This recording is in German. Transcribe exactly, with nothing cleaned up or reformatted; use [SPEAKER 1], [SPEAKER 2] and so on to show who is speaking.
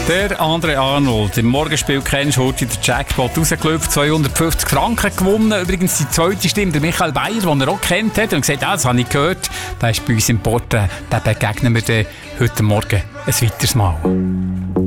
[SPEAKER 1] Der André Arnold, im Morgenspiel kennst du heute den Jackpot rausgelöpft, zweihundertfünfzig Franken gewonnen. Übrigens die zweite Stimme, der Michael Bayer, den er auch kennt hat und gesagt, ah, das habe ich gehört. Der ist bei uns im Portrait, den begegnen wir dann heute Morgen ein weiteres Mal.